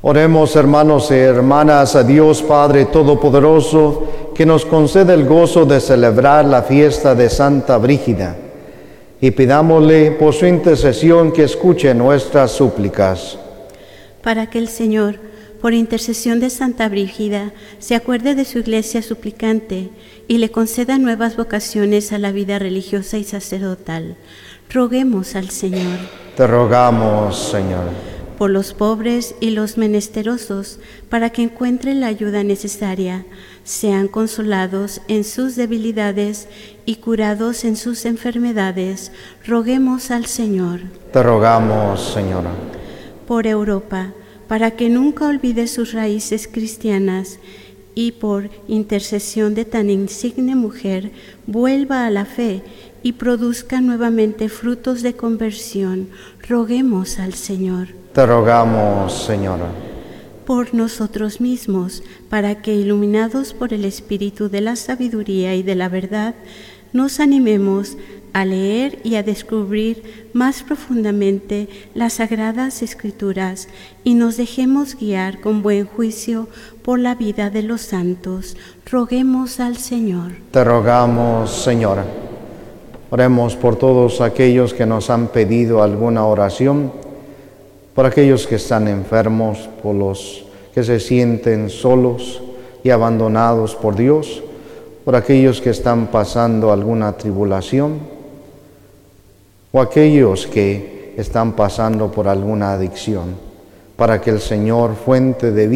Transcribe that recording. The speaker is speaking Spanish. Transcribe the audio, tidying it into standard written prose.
Oremos, hermanos y hermanas, a Dios Padre Todopoderoso, que nos concede el gozo de celebrar la fiesta de Santa Brígida, y pidámosle por su intercesión que escuche nuestras súplicas. Para que el Señor, por intercesión de Santa Brígida, se acuerde de su iglesia suplicante y le conceda nuevas vocaciones a la vida religiosa y sacerdotal. Roguemos al Señor. Te rogamos, Señor. Por los pobres y los menesterosos, para que encuentren la ayuda necesaria, sean consolados en sus debilidades y curados en sus enfermedades. Roguemos al Señor. Te rogamos, Señora. Por Europa, para que nunca olvide sus raíces cristianas y por intercesión de tan insigne mujer, vuelva a la fe y produzca nuevamente frutos de conversión. Roguemos al Señor. Te rogamos, Señora. Por nosotros mismos, para que, iluminados por el Espíritu de la sabiduría y de la verdad, nos animemos a leer y a descubrir más profundamente las Sagradas Escrituras y nos dejemos guiar con buen juicio por la vida de los santos. Roguemos al Señor. Te rogamos, Señora. Oremos por todos aquellos que nos han pedido alguna oración, por aquellos que están enfermos, por los que se sienten solos y abandonados por Dios, por aquellos que están pasando alguna tribulación, o aquellos que están pasando por alguna adicción, para que el Señor, fuente de vida,